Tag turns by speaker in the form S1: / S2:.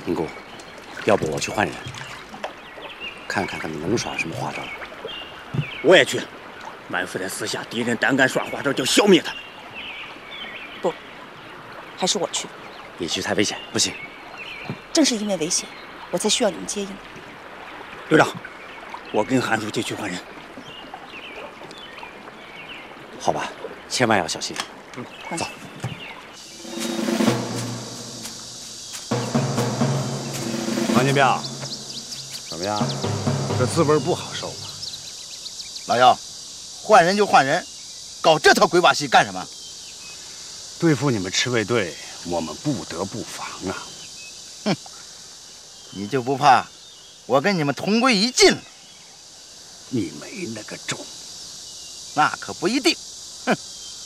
S1: 英姑，要不我去换人，看看他们能耍什么花招。
S2: 我也去，埋伏在四下，敌人胆敢耍花招，就消灭他们。
S3: 不，还是我去。
S1: 你去太危险，不行。
S3: 正是因为危险，我才需要你们接应。
S2: 队长，我跟韩书记去换人。
S1: 好吧，千万要小心。走。
S4: 王金彪，
S1: 怎么样？
S4: 这滋味不好受吧？
S5: 老姚，换人就换人，搞这套鬼把戏干什么？
S4: 对付你们赤卫队，我们不得不防啊！
S5: 哼，你就不怕我跟你们同归于尽了？
S4: 你没那个种，
S5: 那可不一定。哼。